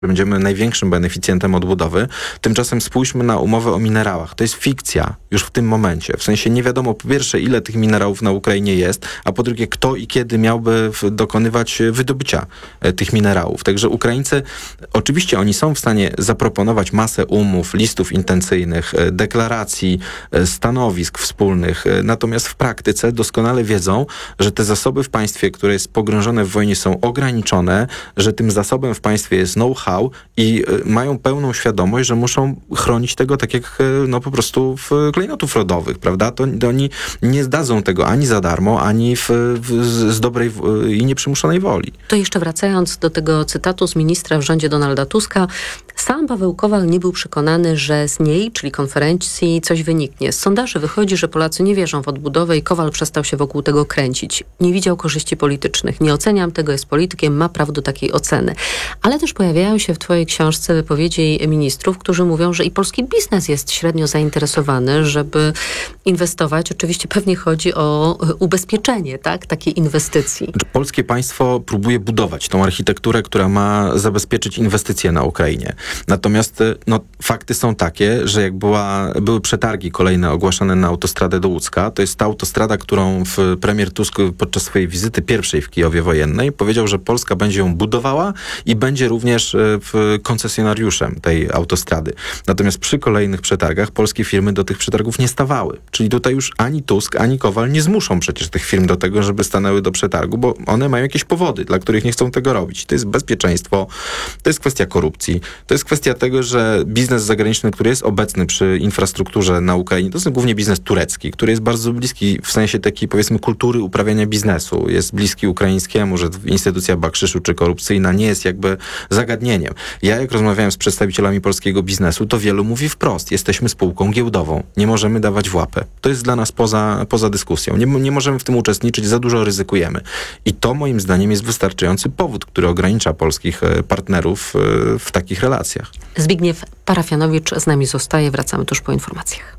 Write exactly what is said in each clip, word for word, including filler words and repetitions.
będziemy największym beneficjentem odbudowy. Tymczasem spójrzmy na umowę o minerałach. To jest fikcja już w tym momencie. W sensie nie wiadomo po pierwsze, ile tych minerałów na Ukrainie jest, a po drugie, kto i kiedy miałby dokonywać wydobycia tych minerałów. Także Ukraińcy, oczywiście oni są w stanie zaproponować masę umów, listów intencyjnych, deklaracji, stanowisk wspólnych, natomiast w praktyce doskonale wiedzą, że te zasoby w państwie, które jest pogrążone w wojnie, są ograniczone, że tym zasobem w państwie jest know-how i mają pełną świadomość, że muszą chronić tego tak jak no po prostu w klejnotów rodowych, prawda? To, to oni nie zdadzą tego ani za darmo, ani w, w, z dobrej i nieprzymuszonej woli. To jeszcze wracając do tego cytatu z ministra w rządzie Donalda Tuska, sam Paweł Kowal nie był przekonany, że z niej, czyli konferencji, coś wyniknie. Z sondaży wychodzi, że Polacy nie wierzą w odbudowę i Kowal przestał się wokół tego kręcić. Nie widział korzyści politycznych. Nie oceniam tego, jest politykiem, ma prawo do takiej oceny. Ale też pojawiają się w twojej książce wypowiedzi ministrów, którzy mówią, że i polski biznes jest średnio zainteresowany, żeby inwestować. Oczywiście pewnie chodzi o ubezpieczenie, tak? Takiej inwestycji. Polskie państwo próbuje budować tą architekturę, która ma zabezpieczyć inwestycje na Ukrainie. Natomiast no, fakty są takie, że jak była, były przetargi kolejne ogłaszane na autostradę do Łódzka, to jest ta autostrada, którą w premier Tusk podczas swojej wizyty pierwszej w Kijowie wojennej powiedział, że Polska będzie ją budowała i będzie również w koncesjonariuszem tej autostrady. Natomiast przy kolejnych przetargach polskie firmy do tych przetargów nie stawały. Czyli tutaj już ani Tusk, ani Kowal nie zmuszą przecież tych firm do tego, żeby stanęły do przetargu, bo one mają jakieś powody, dla których nie chcą tego robić. To jest bezpieczeństwo, to jest kwestia korupcji, to jest kwestia tego, że biznes zagraniczny, który jest obecny przy infrastrukturze na Ukrainie, to jest głównie biznes turecki, który jest bardzo bliski w sensie takiej, powiedzmy, kultury uprawiania biznesu. Jest bliski ukraińskiemu, że instytucja bakrzyszu czy korupcyjna nie jest jakby zagadnieniem. Ja jak rozmawiałem z przedstawicielami polskiego biznesu, to wielu mówi wprost, jesteśmy spółką giełdową, nie możemy dawać w łapę. To jest dla nas poza, poza dyskusją. Nie, nie możemy w tym uczestniczyć, za dużo ryzykujemy. I to moim zdaniem jest wystarczający powód, który ogranicza polskich partnerów w takich relacjach. Zbigniew Parafianowicz z nami zostaje. Wracamy tuż po informacjach.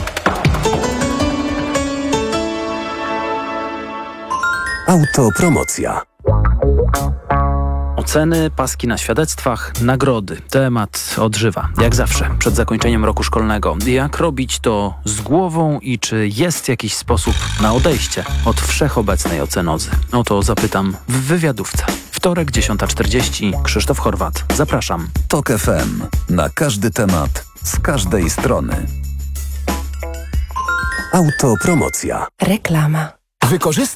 Autopromocja. Oceny, paski na świadectwach, nagrody. Temat odżywa, jak zawsze, przed zakończeniem roku szkolnego. Jak robić to z głową i czy jest jakiś sposób na odejście od wszechobecnej ocenozy? O to zapytam w wywiadówce. Wtorek, dziesiąta czterdzieści, Krzysztof Chorwat. Zapraszam. Tok F M. Na każdy temat, z każdej strony. Autopromocja. Reklama. Wykorzystaj